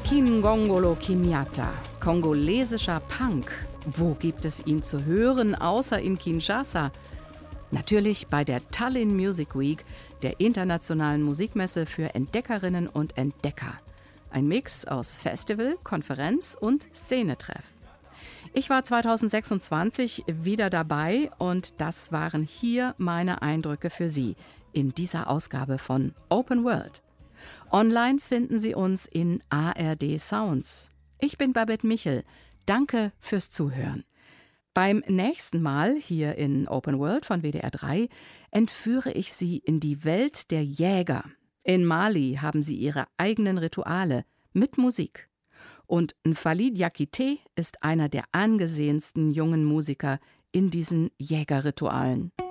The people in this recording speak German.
Kingongolo Kenyatta, kongolesischer Punk. Wo gibt es ihn zu hören, außer in Kinshasa? Natürlich bei der Tallinn Music Week, der internationalen Musikmesse für Entdeckerinnen und Entdecker. Ein Mix aus Festival, Konferenz und Szenetreff. Ich war 2026 wieder dabei und das waren hier meine Eindrücke für Sie in dieser Ausgabe von Open World. Online finden Sie uns in ARD Sounds. Ich bin Babette Michel. Danke fürs Zuhören. Beim nächsten Mal hier in Open World von WDR 3 entführe ich Sie in die Welt der Jäger. In Mali haben sie ihre eigenen Rituale mit Musik. Und N'Fally Diakité ist einer der angesehensten jungen Musiker in diesen Jägerritualen.